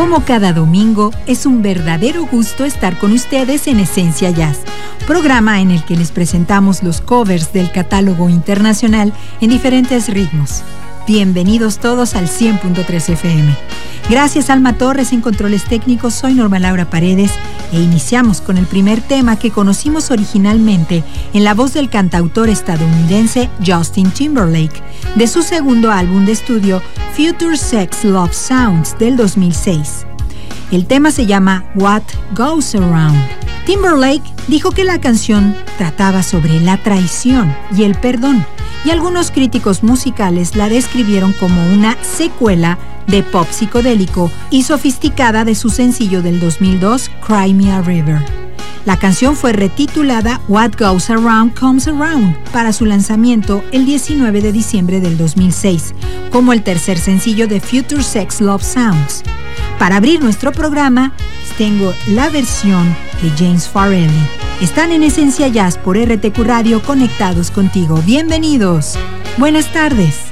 Como cada domingo, es un verdadero gusto estar con ustedes en Esencia Jazz, programa en el que les presentamos los covers del catálogo internacional en diferentes ritmos. Bienvenidos todos al 100.3 FM. Gracias Alma Torres en controles técnicos, soy Norma Laura Paredes e iniciamos con el primer tema que conocimos originalmente en la voz del cantautor estadounidense Justin Timberlake, de su segundo álbum de estudio Future Sex Love Sounds del 2006. El tema se llama What Goes Around. Timberlake dijo que la canción trataba sobre la traición y el perdón, y algunos críticos musicales la describieron como una secuela de pop psicodélico y sofisticada de su sencillo del 2002, Cry Me a River. La canción fue retitulada What Goes Around Comes Around para su lanzamiento el 19 de diciembre del 2006, como el tercer sencillo de Future Sex Love Sounds. Para abrir nuestro programa, tengo la versión de James Farrelly. Están en Esencia Jazz por RTQ Radio, conectados contigo. Bienvenidos. Buenas tardes.